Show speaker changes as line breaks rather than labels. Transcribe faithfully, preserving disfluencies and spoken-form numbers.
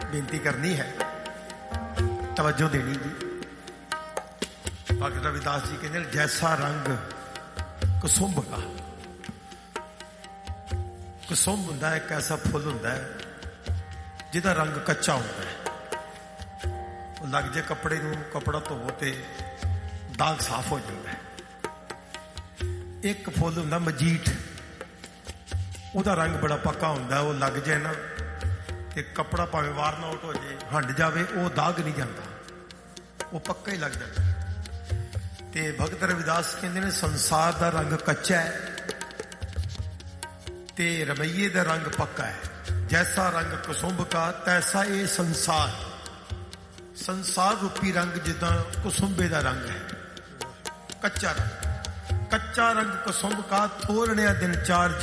ਬੇਨਤੀ ਕਰਨੀ ਹੈ, ਤਵੱਜੋ ਦੇਣੀ ਜੀ। ਭਗਤ ਰਵਿਦਾਸ ਜੀ ਕਹਿੰਦੇ ਜੈਸਾ ਰੰਗ ਕੁਸੁੰਭ ਦਾ। ਕੁਸੁੰਭ ਹੁੰਦਾ ਇੱਕ ਐਸਾ ਫੁੱਲ ਹੁੰਦਾ ਹੈ ਜਿਹਦਾ ਰੰਗ ਕੱਚਾ ਹੁੰਦਾ ਹੈ। ਉਹ ਲੱਗ ਜੇ ਕੱਪੜੇ ਨੂੰ, ਕੱਪੜਾ ਧੋਵੋ ਤੇ ਦਾਗ ਸਾਫ਼ ਹੋ ਜਾਂਦਾ ਹੈ। ਇੱਕ ਫੁੱਲ ਹੁੰਦਾ ਮਜੀਠ, ਉਹਦਾ ਰੰਗ ਬੜਾ ਪੱਕਾ ਹੁੰਦਾ, ਉਹ ਲੱਗ ਜਾਏ ਨਾ ਤੇ ਕੱਪੜਾ ਭਾਵੇਂ ਵਾਰਨ ਆਊਟ ਹੋ ਜਾਏ, ਹੰਡ ਜਾਵੇ, ਉਹ ਦਾਗ ਨਹੀਂ ਜਾਂਦਾ, ਉਹ ਪੱਕਾ ਹੀ ਲੱਗ ਜਾਂਦਾ। ਤੇ ਭਗਤ ਰਵਿਦਾਸ ਕਹਿੰਦੇ ਨੇ ਸੰਸਾਰ ਦਾ ਰੰਗ ਕੱਚਾ ਹੈ ਤੇ ਰਵਈਏ ਦਾ ਰੰਗ ਪੱਕਾ ਹੈ। ਜੈਸਾ ਰੰਗ ਕੁਸੁੰਭ ਕਾ ਤੈਸਾ ਇਹ ਸੰਸਾਰ। ਸੰਸਾਰ ਰੂਪੀ ਰੰਗ ਜਿੱਦਾਂ ਕੁਸੁੰਭੇ ਦਾ ਰੰਗ ਹੈ, ਕੱਚਾ ਰੰਗ। ਕੱਚਾ ਰੰਗ ਕੁਸੁੰਭ ਕਾ ਥੋੜਣਿਆ ਦਿਨ ਚਾਰ